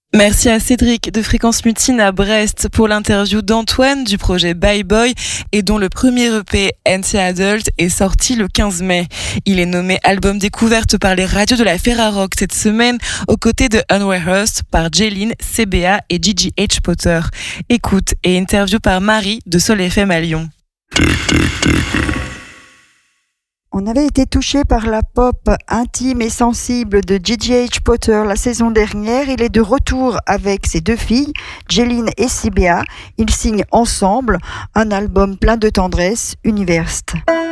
Merci à Cédric de Fréquence Mutine à Brest pour l'interview d'Antoine du projet Bye Boy et dont le premier EP Anti-Adult est sorti le 15 mai. Il est nommé album découverte par les radios de la Ferrarock cette semaine aux côtés de Unrehearsed par Jeline, CBA et Gigi H. Potter. Écoute et interview par Marie de Sol FM à Lyon. On avait été touché par la pop intime et sensible de Gigi H. Potter la saison dernière. Il est de retour avec ses deux filles, Jeline et CBA. Ils signent ensemble un album plein de tendresse, Universed.